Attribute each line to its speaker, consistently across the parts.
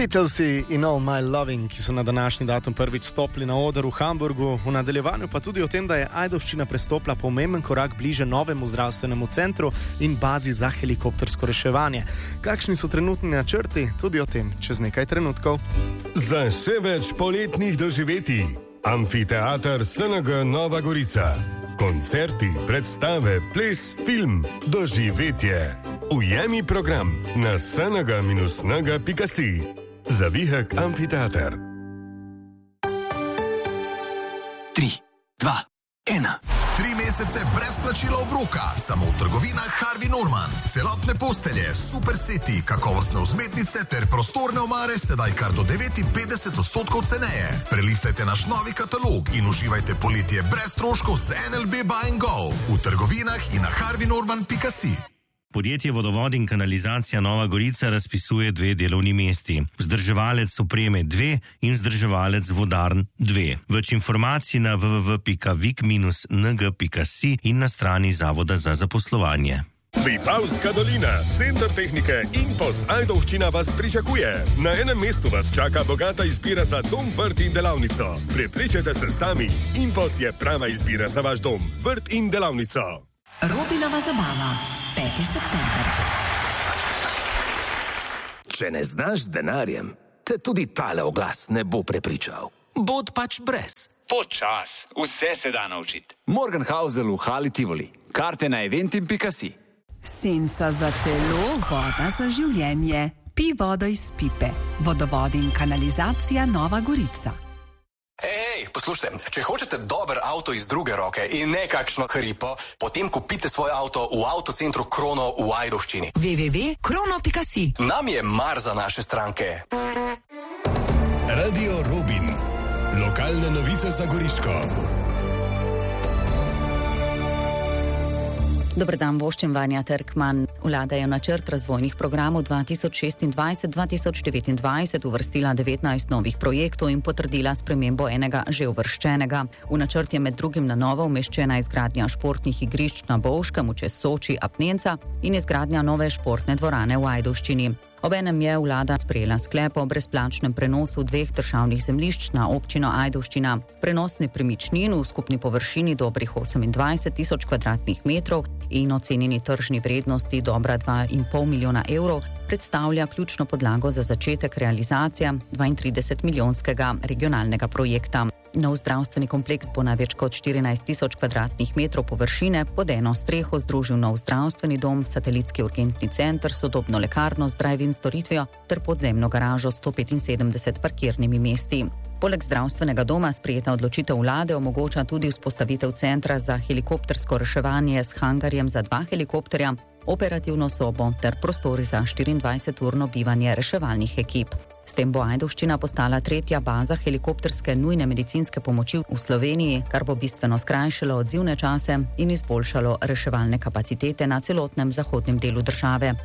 Speaker 1: Beatlesi in All My Loving, ki so na današnji datum prvič stopili na oder v Hamburgu, v nadaljevanju pa tudi o tem, da je Ajdovščina prestopila pomemben korak bliže novemu zdravstvenemu centru in bazi za helikoptersko reševanje. Kakšni so trenutni načrti? Tudi o tem čez nekaj trenutkov.
Speaker 2: Za še več poletnih doživetij. Amfiteater SNG Nova Gorica. Koncerti, predstave, ples, film, doživetje. Ujemi program na snг-nega.si. Zavihek Amfiteater.
Speaker 3: 3, 2, 1.
Speaker 4: 3 mesece brez plačila obroka, samo v trgovinah Harvey Norman. Celotne postelje, super seti, kakovostne vzmetnice ter prostorne omare sedaj kar do 59% ceneje. Prelistajte naš novi katalog in uživajte poletje brez stroškov z NLB Buy & Go v trgovinah in na harveynorman.si.
Speaker 5: Podjetje Vodovod in kanalizacija Nova Gorica razpisuje 2 delovni mesti. Vzdrževalec opreme 2 in vzdrževalec vodarn 2. Več informacij na www.vik-ng.si in na strani Zavoda za zaposlovanje.
Speaker 2: Vipavska dolina, center tehnike InPos Ajdovščina vas pričakuje. Na enem mestu vas čaka bogata izbira za dom, vrt in delavnico. Prepričajte se sami, InPos je prava izbira za vaš dom, vrt in delavnico.
Speaker 6: Robinova zabava, 5. september.
Speaker 3: Če ne znaš z denarjem, te tudi tale oglas ne bo prepričal. Bod pač brez.
Speaker 7: Počas, vse se da naučiti.
Speaker 8: Morgenhausel v Hali Tivoli. Karte na eventim.si.
Speaker 6: Senca za telo, voda za življenje. Pi vodo iz pipe. Vodovod in kanalizacija Nova Gorica.
Speaker 3: Ej, poslušajte, če hočete dober avto iz druge roke in ne kakšno hripo, potem kupite svoj avto v avtocentru Krono v Ajdovščini.
Speaker 6: www.krono.si.
Speaker 3: Nam je mar za naše stranke.
Speaker 2: Radio Robin. Lokalne novice za Goriško.
Speaker 9: Dober dan, voščem Vanja Trkman. Vlada je v načrt razvojnih programov 2026-2029 uvrstila 19 novih projektov in potrdila spremembo enega že uvrščenega. V načrt je med drugim na novo umeščena izgradnja športnih igrišč na Bovškem v čez Soči Apnenca in izgradnja nove športne dvorane v Ajdovščini. Obenem je vlada sprejela sklep o brezplačnem prenosu 2 državnih zemljišč na občino Ajdovščina. Prenos nepremičnin v skupni površini dobrih 28.000 kvadratnih metrov in ocenjeni tržni vrednosti dobra 2,5 milijona evrov predstavlja ključno podlago za začetek realizacije 32-milijonskega regionalnega projekta. Nov zdravstveni kompleks bo na več kot 14.000 kvadratnih metrov površine pod eno streho združil nov zdravstveni dom, satelitski urgentni center, sodobno lekarno z drive-in storitvijo ter podzemno garažo s 175 parkirnimi mesti. Poleg zdravstvenega doma sprejeta odločitev vlade omogoča tudi vzpostavitev centra za helikoptersko reševanje s hangarjem za 2 helikopterja, operativno sobo ter prostori za 24-urno bivanje reševalnih ekip. S tem bo Ajdovščina postala 3. baza helikopterske nujne medicinske pomoči v Sloveniji, kar bo bistveno skrajšalo odzivne čase in izboljšalo reševalne kapacitete na celotnem zahodnem delu države.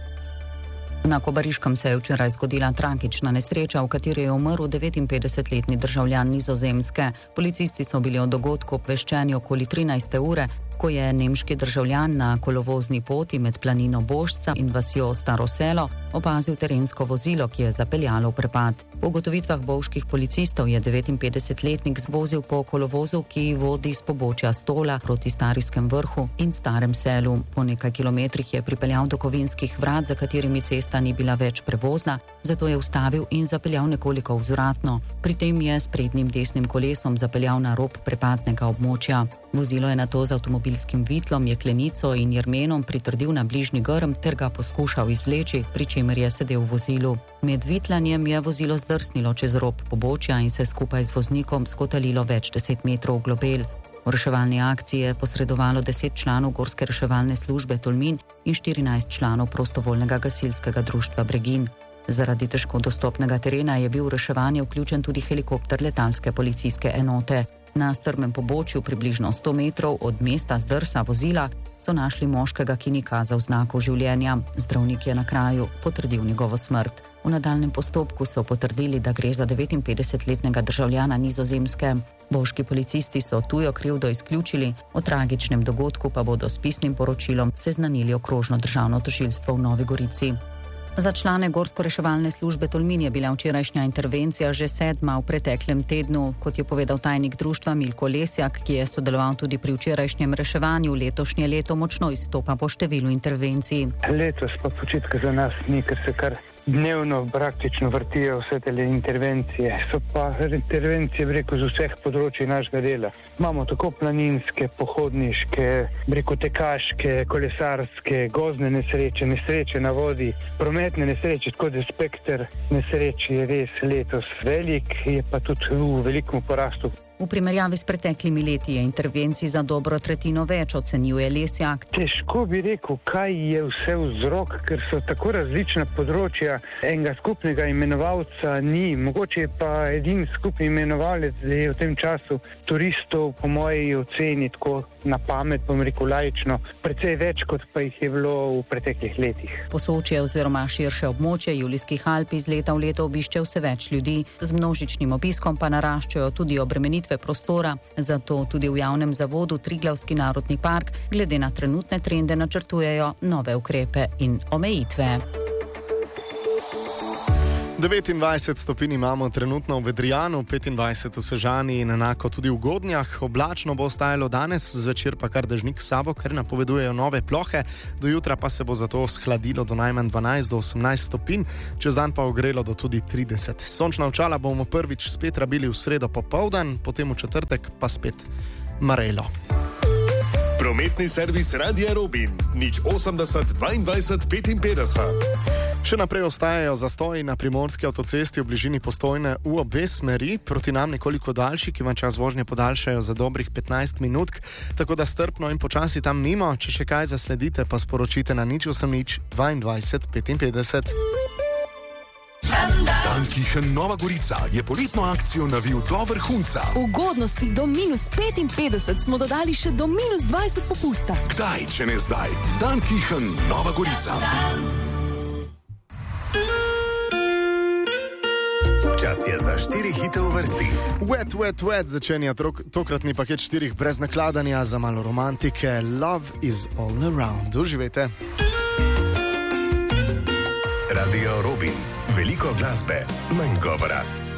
Speaker 9: Na Kobariškem se je včeraj zgodila tragična nesreča, v kateri je umrl 59-letni državljan Nizozemske. Policisti so bili o dogodku obveščeni okoli 13. ure, ko je nemški državljan na kolovozni poti med planino Bošca in vasjo Staro selo opazil terensko vozilo, ki je zapeljalo v prepad. Po ugotovitvah bovških policistov je 59-letnik zvozil po kolovozu, ki vodi s pobočja Stola proti Starijskem vrhu in Starem selu. Po nekaj kilometrih je pripeljal do kovinskih vrat, za katerimi cesta ni bila več prevozna, zato je ustavil in zapeljal nekoliko vzvratno. Pri tem je s prednjim desnim kolesom zapeljal na rob prepadnega območja. Vozilo je nato z avtomobilskim vitlom, jeklenico in jermenom pritrdil na bližnji grm ter ga poskušal izvleči, pri čemer je sedel v vozilu. Med vitlanjem je vozilo zdrsnilo čez rob pobočja in se skupaj z voznikom skotalilo več 10 metrov v globel. V reševalni akciji je posredovalo 10 članov Gorske reševalne službe Tolmin in 14 članov prostovoljnega gasilskega društva Bregin. Zaradi težko dostopnega terena je bil v reševanje vključen tudi helikopter letalske policijske enote. Na strmem pobočju približno 100 metrov od mesta zdrsa vozila so našli moškega, ki ni kazal znakov življenja. Zdravnik je na kraju potrdil njegovo smrt. V nadaljnjem postopku so potrdili, da gre za 59-letnega državljana Nizozemske. Bovški policisti so tujo krivdo izključili, o tragičnem dogodku pa bodo s pisnim poročilom seznanili okrožno državno tožilstvo v Novi Gorici. Za člane Gorsko-reševalne službe Tolmin je bila včerajšnja intervencija že 7. v preteklem tednu. Kot je povedal tajnik društva Milko Lesjak, ki je sodeloval tudi pri včerajšnjem reševanju, letošnje leto močno izstopa po številu intervencij.
Speaker 10: Letos pa počitka za nas ni, ker se kar dnevno praktično vrtijo vse te intervencije. So pa intervencije, z vseh področji našega dela. Imamo tako planinske, pohodniške, tekaške, kolesarske, gozdne nesreče, nesreče na vodi, prometne nesreče, tako da spekter nesreč je res letos velik, je pa tudi v velikem porastu.
Speaker 9: V primerjavi s preteklimi leti je intervencij za dobro tretjino več, ocenjuje Lesjak.
Speaker 10: Težko bi rekel, kaj je vse vzrok, ker so tako različna področja. Enega skupnega imenovalca ni. Mogoče je pa edin skupni imenovalec, da je v tem času turistov, po moji oceni, tako na pamet, bom rekel laično, precej več, kot pa jih je bilo v preteklih letih.
Speaker 9: Posočje oziroma širše območje Julijskih Alp iz leta v leto obišče vse več ljudi. Z množičnim obiskom pa naraščajo tudi obremenitve prostora, zato tudi v javnem zavodu Triglavski narodni park glede na trenutne trende načrtujejo nove ukrepe in omejitve.
Speaker 1: 29 stopinj imamo trenutno v Vedrijanu, 25 v Sežani in enako tudi v Godnjah. Oblačno bo ostajalo danes, zvečer pa kar dežnik s sabo, ker napovedujejo nove plohe. Do jutra pa se bo zato shladilo do najmanj 12 do 18 stopinj, čez dan pa ogrelo do tudi 30. Sončna očala bomo prvič spet rabili v sredo popoldan, potem v četrtek pa spet marelo.
Speaker 2: Prometni servis Radia Robin, 080 22 55.
Speaker 1: Še naprej ostajajo zastoji na primorski avtocesti v bližini Postojne v obe smeri, proti nam nekoliko daljši, ki vam čas vožnje podaljšajo za dobrih 15 minut, tako da strpno in počasi tam mimo. Če še kaj zasledite, pa sporočite na 080 22 55.
Speaker 4: Dankichen Nova Gorica je poletno akcijo navil do vrhunca.
Speaker 11: Ugodnosti do -55 smo dodali še do -20 popusta.
Speaker 4: Kdaj, če ne zdaj? Dankichen Nova Gorica.
Speaker 2: Čas je za 4 hite v vrsti.
Speaker 1: Wet, wet, wet začenja tokratni paket 4 brez nakladanja za malo romantike. Love is all around. Uživajte.
Speaker 2: Radio Robin. Veliko glasbe, manj govora.